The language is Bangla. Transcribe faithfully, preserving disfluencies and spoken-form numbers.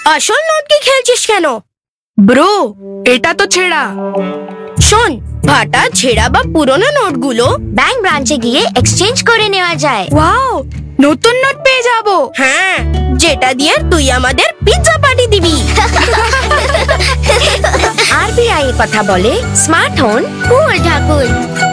আসল নোট কি খেলছিস কেন? ব্রো, এটা তো ছেঁড়া। শোন, ফাটা, ছেঁড়া বা পুরনো নোটগুলো ব্যাংক ব্রাঞ্চে গিয়ে এক্সচেঞ্জ করে নেওয়া যায়। ওয়াও, নতুন নোট পেয়ে যাবো। হ্যাঁ, যেটা দিয়ে তুই আমাদের পিৎজা পার্টি দিবি। আরবিআই এর কথা বলে, স্মার্ট হন, কুল থাকুন।